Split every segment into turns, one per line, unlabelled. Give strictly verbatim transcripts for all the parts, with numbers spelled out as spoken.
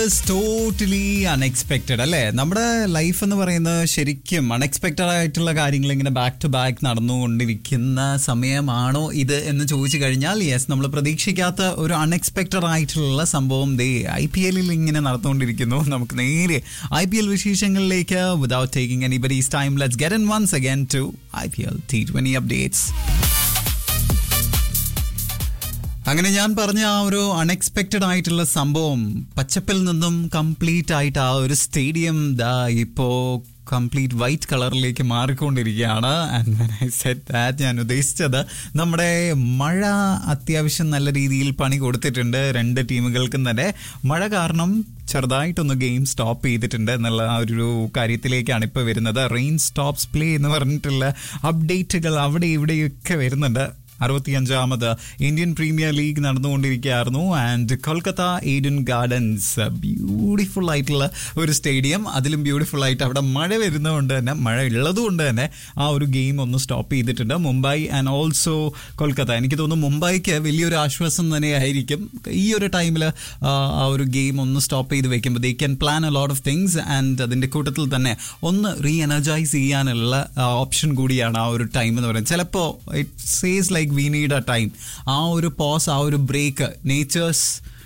Totally unexpected അല്ലേ? നമ്മുടെ life എന്ന് പറയുന്നത് ശരിക്കും അൺഎക്സ്പെക്റ്റഡ് ആയിട്ടുള്ള കാര്യങ്ങൾ ഇങ്ങനെ ബാക്ക് ടു ബാക്ക് നടന്നുകൊണ്ടിരിക്കുന്ന സമയമാണോ ഇത് എന്ന് ചോദിച്ചു കഴിഞ്ഞാൽ യെസ്, നമ്മൾ പ്രതീക്ഷിക്കാത്ത ഒരു അൺഎക്സ്പെക്റ്റഡ് ആയിട്ടുള്ള സംഭവം ദേ ഐ പി എല്ലിൽ ഇങ്ങനെ നടന്നുകൊണ്ടിരിക്കുന്നു. നമുക്ക് നേരെ ഐ പി എൽ വിശേഷങ്ങളിലേക്ക് without taking anybody's time let's get in once again to I P L T twenty updates. അങ്ങനെ ഞാൻ പറഞ്ഞ ആ ഒരു അൺഎക്സ്പെക്റ്റഡ് ആയിട്ടുള്ള സംഭവം പച്ചപ്പിൽ നിന്നും കംപ്ലീറ്റ് ആയിട്ട് ആ ഒരു സ്റ്റേഡിയം ദാ ഇപ്പോ കംപ്ലീറ്റ് വൈറ്റ് കളറിലേക്ക് മാറിക്കൊണ്ടിരിക്കുകയാണ്. And when I said that ഞാൻ ഉദ്ദേശിച്ചത് നമ്മുടെ മഴ അത്യാവശ്യം നല്ല രീതിയിൽ പണി കൊടുത്തിട്ടുണ്ട് രണ്ട് ടീമുകൾക്കും തന്നെ. മഴ കാരണം ചെറുതായിട്ടൊന്ന് ഗെയിം സ്റ്റോപ്പ് ചെയ്തിട്ടുണ്ട് എന്നുള്ള ആ ഒരു കാര്യത്തിലേക്കാണ് ഇപ്പോൾ വരുന്നത്. റെയിൻ സ്റ്റോപ്സ് പ്ലേ എന്ന് പറഞ്ഞിട്ടുള്ള അപ്ഡേറ്റുകൾ അവിടെ ഇവിടെയൊക്കെ വരുന്നുണ്ട്. അറുപത്തിയഞ്ചാമത് Indian premier league നടന്നുകൊണ്ടിരിക്കുകയായിരുന്നു. And Kolkata Eden gardens beautiful ആയിട്ടുള്ള ഒരു സ്റ്റേഡിയം, അതിലും ബ്യൂട്ടിഫുൾ ആയിട്ട് അവിടെ മഴ വരുന്നതുകൊണ്ട് തന്നെ മഴ ഉള്ളതുകൊണ്ട് തന്നെ ആ ഒരു ഗെയിം ഒന്ന് സ്റ്റോപ്പ് ചെയ്തിട്ടുണ്ട്. Mumbai and also Kolkata. എനിക്ക് തോന്നുന്നു മുംബൈക്ക് വലിയൊരു ആശ്വാസം തന്നെയായിരിക്കും ഈ ഒരു ടൈമിൽ ആ ഒരു ഗെയിം ഒന്ന് സ്റ്റോപ്പ് ചെയ്ത് വെക്കുമ്പോൾ. They can plan a lot of things and അതിൻ്റെ കൂട്ടത്തിൽ തന്നെ ഒന്ന് റീ എനർജൈസ് ചെയ്യാനുള്ള ഓപ്ഷൻ കൂടിയാണ് ആ ഒരു ടൈം എന്ന് പറയുന്നത്. ചിലപ്പോൾ it says like we need a time. ആ ഒരു പോസ്, ആ ഒരു break, natures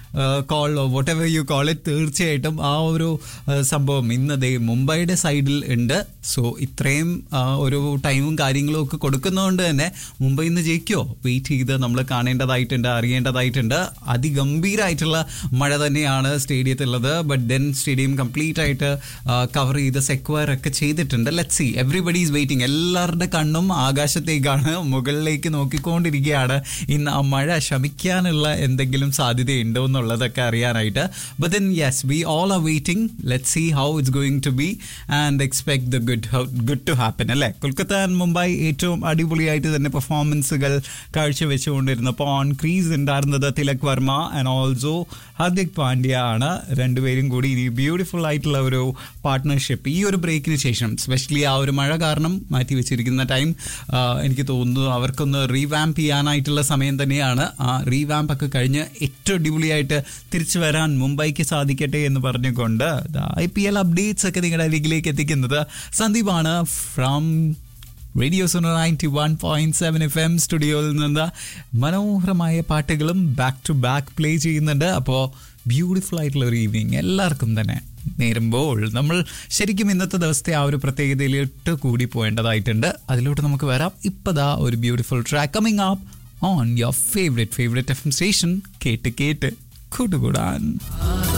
call vote ever you call it, തീർച്ചയായിട്ടും ആ ഒരു സംഭവം ഇന്ന് ദേ മുംബൈയുടെ സൈഡിൽ ഉണ്ട്. സോ ഇത്രയും ഒരു ടൈമും കാര്യങ്ങളും ഒക്കെ കൊടുക്കുന്നതുകൊണ്ട് തന്നെ മുംബൈ ഇന്ന് ജയിക്കുമോ വെയിറ്റ് ചെയ്ത് നമ്മൾ കാണേണ്ടതായിട്ടുണ്ട്, അറിയേണ്ടതായിട്ടുണ്ട്. അതിഗംഭീരമായിട്ടുള്ള മഴ തന്നെയാണ് സ്റ്റേഡിയത്തിലുള്ളത്. ബട്ട് ദെൻ സ്റ്റേഡിയം കംപ്ലീറ്റ് ആയിട്ട് കവർ ചെയ്ത് സെക്വയർ ഒക്കെ ചെയ്തിട്ടുണ്ട്. Let's see, everybody is waiting. എല്ലാവരുടെ കണ്ണും ആകാശത്തേക്കാണ്, മുകളിലേക്ക് നോക്കിക്കൊണ്ടിരിക്കുകയാണ്. ഇന്ന് ആ മഴ ശമിക്കാനുള്ള എന്തെങ്കിലും സാധ്യതയുണ്ടോ എന്നുള്ള ഉള്ളതൊക്കെ അറിയാനായിട്ട്. But then yes, we all are waiting. Let's see how it's going to B and expect the good good to happen അല്ലേ? കൊൽക്കത്ത ആൻഡ് മുംബൈ ഏറ്റവും അടിപൊളിയായിട്ട് തന്നെ പെർഫോമൻസുകൾ കാഴ്ചവെച്ചുകൊണ്ടിരുന്നപ്പോൾ ഓൺ ക്രീസ് ഉണ്ടായിരുന്നത് തിലക് വർമ്മ ആൻഡ് ഓൾസോ ഹാർദിക് പാണ്ഡ്യ ആണ്. രണ്ടുപേരും കൂടി ഈ ബ്യൂട്ടിഫുൾ ആയിട്ടുള്ള ഒരു പാർട്ട്ണർഷിപ്പ് ഈ ഒരു ബ്രേക്കിന് ശേഷം, സ്പെഷ്യലി ആ ഒരു മഴ കാരണം മാറ്റി വെച്ചിരിക്കുന്ന ടൈം, എനിക്ക് തോന്നുന്നു അവർക്കൊന്ന് റീവാമ്പ് ചെയ്യാനായിട്ടുള്ള സമയം തന്നെയാണ്. ആ റീവാമ്പ് ഒക്കെ കഴിഞ്ഞ് ഏറ്റവും അടിപൊളിയായിട്ട് തിരിച്ചു വരാൻ മുംബൈക്ക് സാധിക്കട്ടെ എന്ന് പറഞ്ഞുകൊണ്ട് ഐ പി എൽ അപ്ഡേറ്റ്സ് ഒക്കെ നിങ്ങളുടെ അരികിലേക്ക് എത്തിക്കുന്നത് സന്ദീപാണ് from radio Suno ninety one point seven F M സ്റ്റുഡിയോയിൽ നിന്ന്. മനോഹരമായ പാട്ടുകളും ബാക്ക് ടു ബാക്ക് പ്ലേ ചെയ്യുന്നുണ്ട്. അപ്പോൾ ബ്യൂട്ടിഫുൾ ആയിട്ടുള്ള ഒരു ഈവനിങ് എല്ലാവർക്കും തന്നെ നേരുമ്പോൾ നമ്മൾ ശരിക്കും ഇന്നത്തെ ദിവസത്തെ ആ ഒരു പ്രത്യേകതയിലിട്ട് കൂടി പോകേണ്ടതായിട്ടുണ്ട്. അതിലോട്ട് നമുക്ക് വരാം. ഇപ്പതാ ഒരു beautiful track coming up on your favorite favorite F M station. കേട്ട് കേട്ട് കൂട്ടുകൂടാൻ.